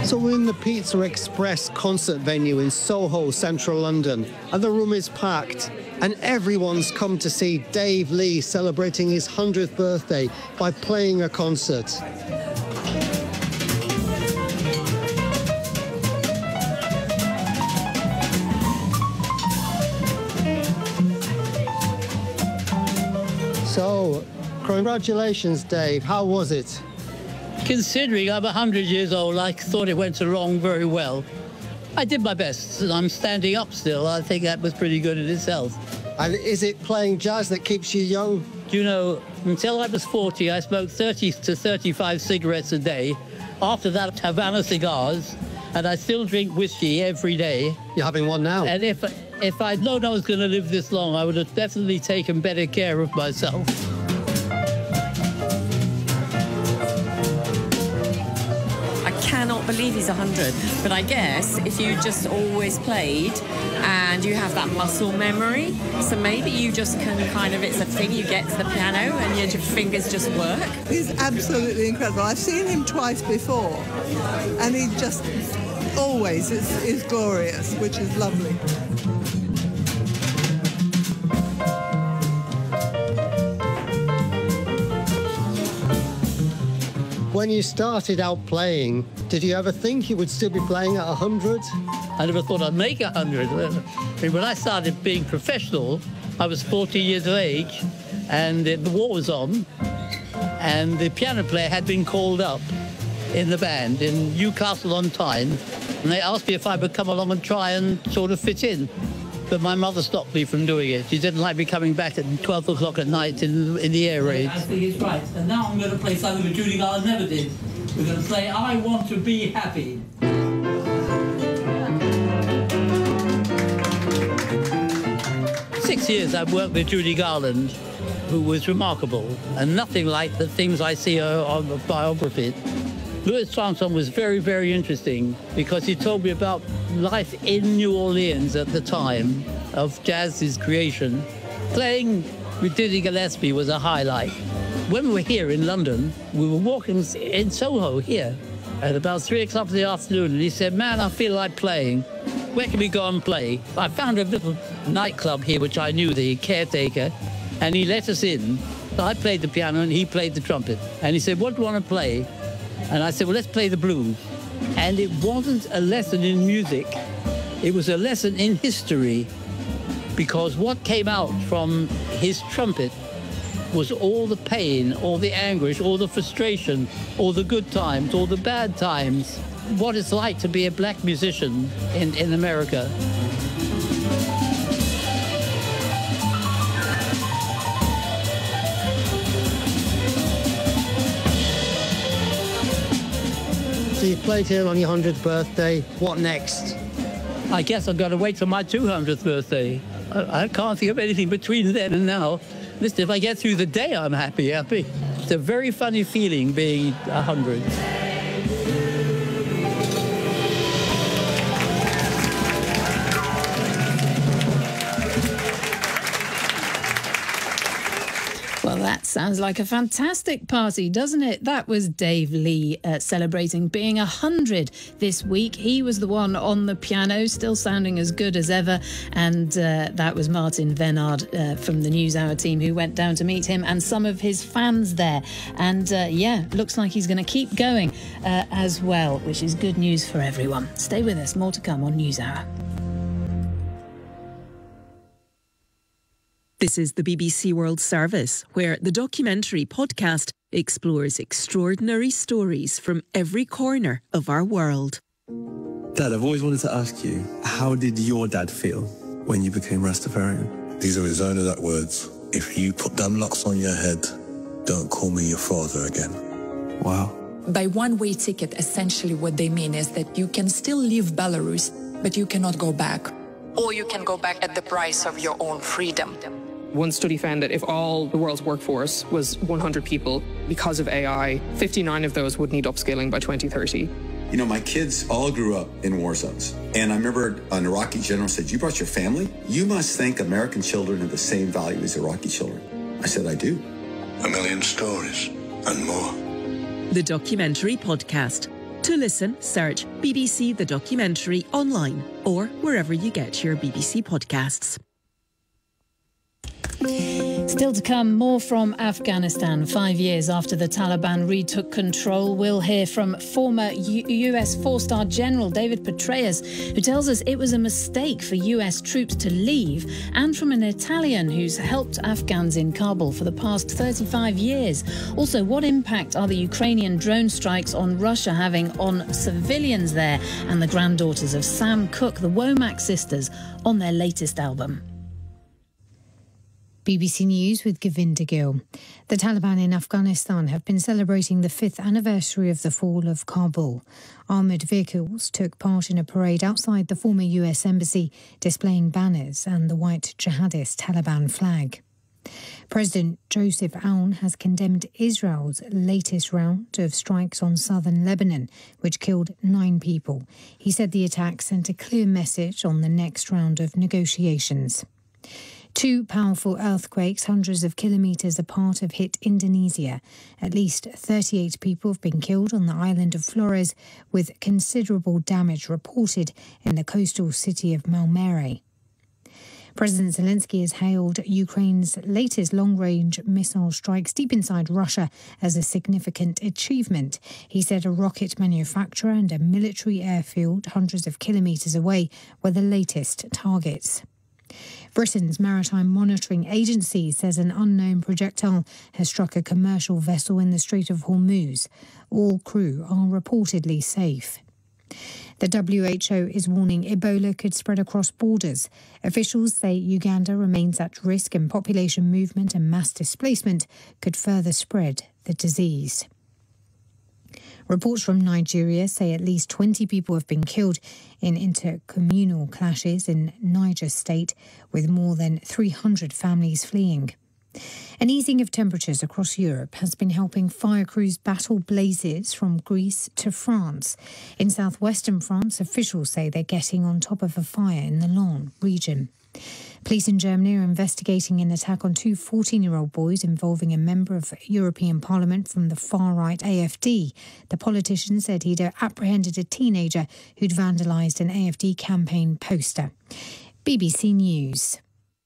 So we're in the Pizza Express concert venue in Soho, central London, and the room is packed. And everyone's come to see Dave Lee celebrating his 100th birthday by playing a concert. So, congratulations, Dave. How was it? Considering I'm 100 years old, I thought it went along very well. I did my best, and I'm standing up still. I think that was pretty good in itself. And is it playing jazz that keeps you young? You know, until I was 40, I smoked 30 to 35 cigarettes a day. After that, Havana cigars, and I still drink whiskey every day. You're having one now? And if I'd known I was going to live this long, I would have definitely taken better care of myself. I cannot believe he's 100, but I guess if you just always played and you have that muscle memory, so maybe you just can kind of, it's a thing, you get to the piano and your fingers just work. He's absolutely incredible. I've seen him twice before and he just always is glorious, which is lovely. When you started out playing, did you ever think you would still be playing at 100? I never thought I'd make 100. I mean, when I started being professional, I was 40 years of age, and the war was on, and the piano player had been called up in the band in Newcastle on Tyne, and they asked me if I would come along and try and sort of fit in. But my mother stopped me from doing it. She didn't like me coming back at 12 o'clock at night in the air raids. I think it's right. And now I'm going to play something that Judy Garland never did. We're going to say, I Want to Be Happy. 6 years I've worked with Judy Garland, who was remarkable, and nothing like the things I see her on the biography. Louis Armstrong was very, very interesting because he told me about life in New Orleans at the time of jazz's creation. Playing with Dizzy Gillespie was a highlight. When we were here in London, we were walking in Soho here at about 3 o'clock in the afternoon, and he said, man, I feel like playing. Where can we go and play? I found a little nightclub here, which I knew, the caretaker, and he let us in. So I played the piano and he played the trumpet. And he said, what do you want to play? And I said, well, let's play the blues. And it wasn't a lesson in music. It was a lesson in history, because what came out from his trumpet was all the pain, all the anguish, all the frustration, all the good times, all the bad times, what it's like to be a black musician in America. So you played here on your 100th birthday. What next? I guess I've got to wait till my 200th birthday. I can't think of anything between then and now. Listen, if I get through the day, I'm happy. It's a very funny feeling being 100. Well, that sounds like a fantastic party, doesn't it? That was Dave Lee celebrating being 100 this week. He was the one on the piano, still sounding as good as ever. And that was Martin Venard from the NewsHour team who went down to meet him and some of his fans there. And yeah, looks like he's going to keep going as well, which is good news for everyone. Stay with us. More to come on NewsHour. This is the BBC World Service, where the documentary podcast explores extraordinary stories from every corner of our world. Dad, I've always wanted to ask you, how did your dad feel when you became Rastafarian? These are his own exact words. If you put them locks on your head, don't call me your father again. Wow. By one-way ticket, essentially what they mean is that you can still leave Belarus, but you cannot go back. Or you can go back at the price of your own freedom. One study found that if all the world's workforce was 100 people, because of AI, 59 of those would need upskilling by 2030. You know, my kids all grew up in war zones. And I remember an Iraqi general said, you brought your family? You must think American children have the same value as Iraqi children. I said, I do. 1 million stories and more. The documentary podcast, To listen, search BBC The Documentary online or wherever you get your BBC podcasts. Still to come, more from Afghanistan. 5 years after the Taliban retook control, we'll hear from former US four-star General David Petraeus, who tells us it was a mistake for US troops to leave, and from an Italian who's helped Afghans in Kabul for the past 35 years. Also, what impact are the Ukrainian drone strikes on Russia having on civilians there? And the granddaughters of Sam Cooke, the Womack sisters, on their latest album. BBC News with Govinda Gill. The Taliban in Afghanistan have been celebrating the 5th anniversary of the fall of Kabul. Armoured vehicles took part in a parade outside the former US embassy, displaying banners and the white jihadist Taliban flag. President Joseph Aoun has condemned Israel's latest round of strikes on southern Lebanon, which killed 9 people. He said the attack sent a clear message on the next round of negotiations. 2 powerful earthquakes hundreds of kilometres apart have hit Indonesia. At least 38 people have been killed on the island of Flores, with considerable damage reported in the coastal city of Maumere. President Zelensky has hailed Ukraine's latest long-range missile strikes deep inside Russia as a significant achievement. He said a rocket manufacturer and a military airfield hundreds of kilometres away were the latest targets. Britain's Maritime Monitoring Agency says an unknown projectile has struck a commercial vessel in the Strait of Hormuz. All crew are reportedly safe. The WHO is warning Ebola could spread across borders. Officials say Uganda remains at risk and population movement and mass displacement could further spread the disease. Reports from Nigeria say at least 20 people have been killed in intercommunal clashes in Niger State, with more than 300 families fleeing. An easing of temperatures across Europe has been helping fire crews battle blazes from Greece to France. In southwestern France, officials say they're getting on top of a fire in the Landes region. Police in Germany are investigating an attack on 2 14-year-old boys involving a member of European Parliament from the far-right AfD. The politician said he'd apprehended a teenager who'd vandalised an AfD campaign poster. BBC News.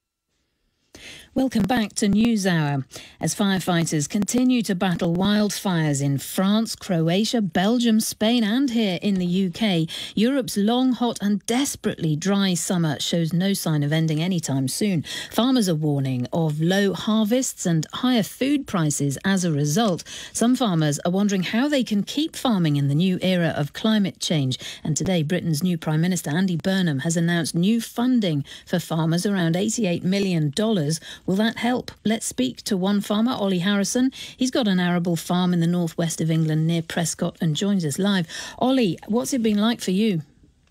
Welcome back to NewsHour. As firefighters continue to battle wildfires in France, Croatia, Belgium, Spain and here in the UK, Europe's long, hot and desperately dry summer shows no sign of ending anytime soon. Farmers are warning of low harvests and higher food prices as a result. Some farmers are wondering how they can keep farming in the new era of climate change. And today, Britain's new Prime Minister, Andy Burnham, has announced new funding for farmers, around $88 million. Will that help? Let's speak to one farmer, Ollie Harrison. He's got an arable farm in the northwest of England near Prescott and joins us live. Ollie, what's it been like for you?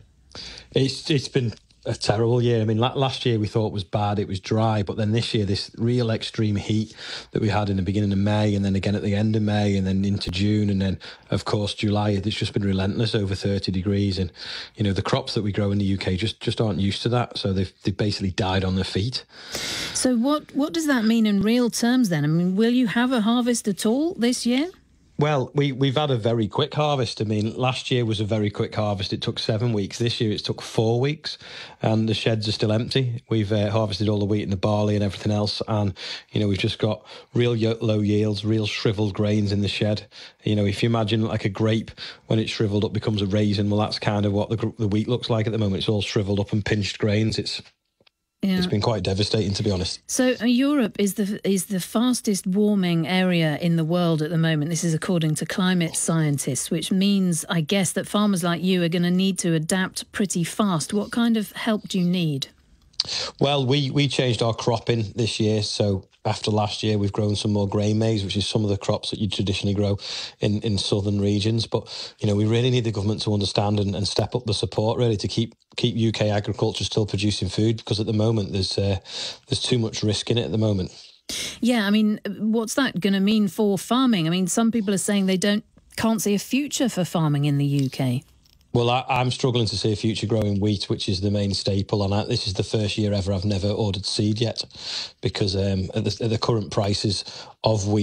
It's been a terrible year. I mean, last year we thought was bad, it was dry, but then this year, this real extreme heat that we had in the beginning of May and then again at the end of May and then into June and then, of course, July, it's just been relentless, over 30 degrees. And, you know, the crops that we grow in the UK just aren't used to that. So they've basically died on their feet. So what does that mean in real terms then? I mean, will you have a harvest at all this year? Well, we've had a very quick harvest. I mean, last year was a very quick harvest. It took 7 weeks. This year it took 4 weeks and the sheds are still empty. We've harvested all the wheat and the barley and everything else. And, you know, we've just got real low yields, real shriveled grains in the shed. You know, if you imagine like a grape, when it's shriveled up becomes a raisin, well, that's kind of what the wheat looks like at the moment. It's all shriveled up and pinched grains. It's been quite devastating, to be honest. So Europe is the fastest warming area in the world at the moment. This is according to climate scientists, which means, I guess, that farmers like you are going to need to adapt pretty fast. What kind of help do you need? Well, we changed our cropping this year. So after last year, we've grown some more grain maize, which is some of the crops that you traditionally grow in southern regions. But, you know, we really need the government to understand and step up the support, really, to keep UK agriculture still producing food, because at the moment there's too much risk in it at the moment. Yeah, I mean, what's that going to mean for farming? I mean, some people are saying they can't see a future for farming in the UK. Well, I'm struggling to see a future growing wheat, which is the main staple. And this is the first year ever I've never ordered seed yet, because at the current prices of wheat,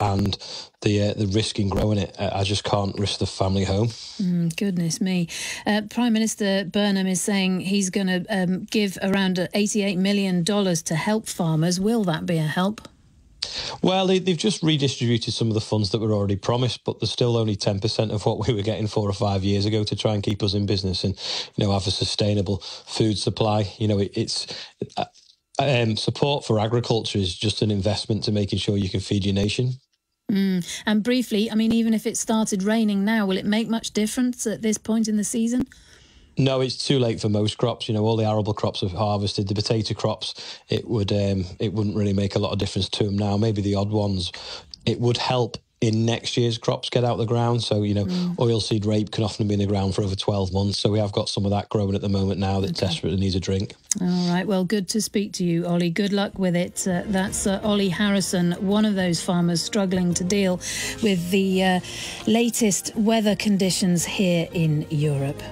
and the risk in growing it. I just can't risk the family home. Goodness me. Prime Minister Burnham is saying he's going to give around $88 million to help farmers. Will that be a help? Well, they've just redistributed some of the funds that were already promised, but there's still only 10% of what we were getting 4 or 5 years ago to try and keep us in business and, have a sustainable food supply. It's support for agriculture is just an investment to making sure you can feed your nation. And briefly, even if it started raining now, will it make much difference at this point in the season? No, it's too late for most crops. All the arable crops have harvested. The potato crops, it wouldn't really make a lot of difference to them now. Maybe the odd ones, it would help in next year's crops get out of the ground. So, oilseed rape can often be in the ground for over 12 months. So we have got some of that growing at the moment now that desperately needs a drink. All right. Well, good to speak to you, Ollie. Good luck with it. That's Ollie Harrison, one of those farmers struggling to deal with the latest weather conditions here in Europe.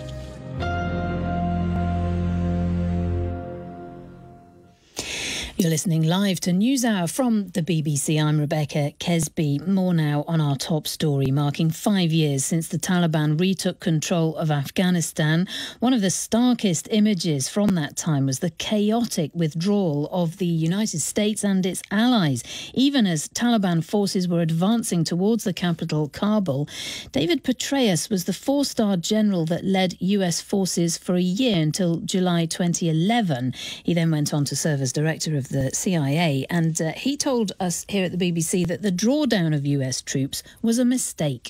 You're listening live to NewsHour from the BBC. I'm Rebecca Kesby. More now on our top story, marking 5 years since the Taliban retook control of Afghanistan. One of the starkest images from that time was the chaotic withdrawal of the United States and its allies. Even as Taliban forces were advancing towards the capital, Kabul, David Petraeus was the 4-star general that led US forces for a year until July 2011. He then went on to serve as director of the CIA, and he told us here at the BBC that the drawdown of US troops was a mistake.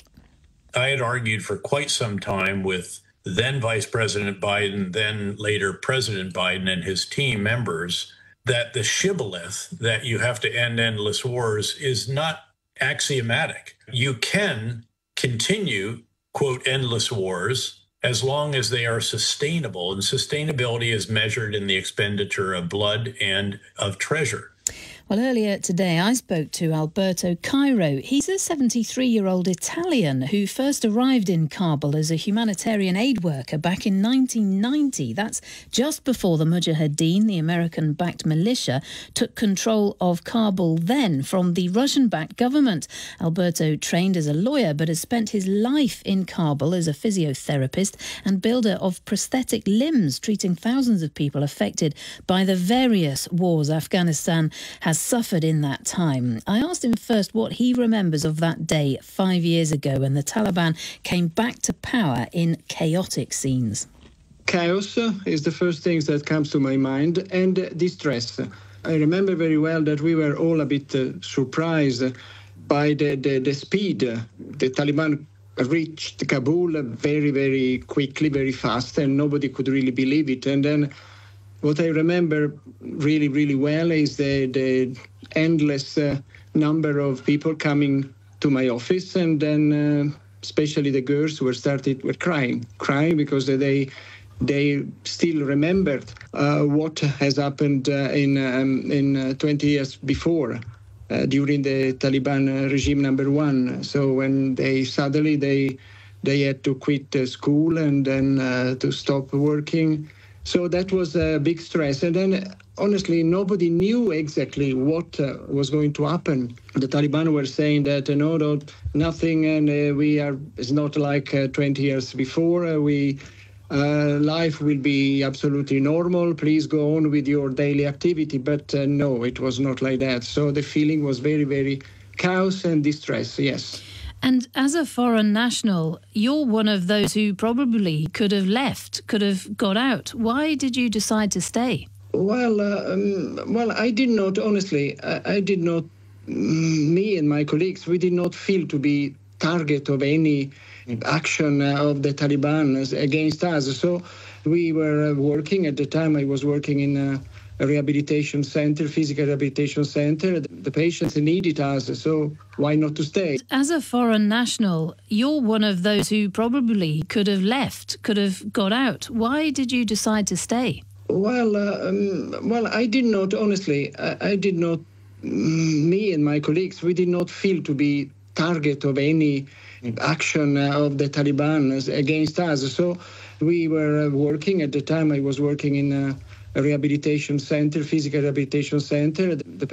I had argued for quite some time with then Vice President Biden, then later President Biden and his team members, that the shibboleth that you have to end endless wars is not axiomatic. You can continue, quote, endless wars as long as they are sustainable, and sustainability is measured in the expenditure of blood and of treasure. Well, earlier today, I spoke to Alberto Cairo. He's a 73-year-old Italian who first arrived in Kabul as a humanitarian aid worker back in 1990. That's just before the Mujahideen, the American-backed militia, took control of Kabul then from the Russian-backed government. Alberto trained as a lawyer but has spent his life in Kabul as a physiotherapist and builder of prosthetic limbs, treating thousands of people affected by the various wars Afghanistan has suffered in that time. I asked him first what he remembers of that day 5 years ago when the Taliban came back to power in chaotic scenes. Chaos is the first thing that comes to my mind, and distress. I remember very well that we were all a bit surprised by the speed. The Taliban reached Kabul very, very quickly, very fast, and nobody could really believe it. And then what I remember really, really well is the endless number of people coming to my office, and then especially the girls were crying because they still remembered what has happened in 20 years before during the Taliban regime number 1. So when they had to quit school and then to stop working. So that was a big stress. And then, honestly, nobody knew exactly what was going to happen. The Taliban were saying that, no, nothing, and it's not like 20 years before. Life will be absolutely normal. Please go on with your daily activity. But no, it was not like that. So the feeling was very, very chaos and distress, yes. And as a foreign national, you're one of those who probably could have left, could have got out. Why did you decide to stay? Well, I did not, honestly. I did not, me and my colleagues, we did not feel to be target of any action of the Taliban against us. So we were working, at the time I was working in a rehabilitation center, physical rehabilitation center. The patients needed us, so why not to stay? As a foreign national, you're one of those who probably could have left, could have got out. Why did you decide to stay? Well, I did not, honestly. I did not, me and my colleagues, we did not feel to be target of any action of the Taliban against us. So we were working, at the time I was working in a rehabilitation center, physical rehabilitation center.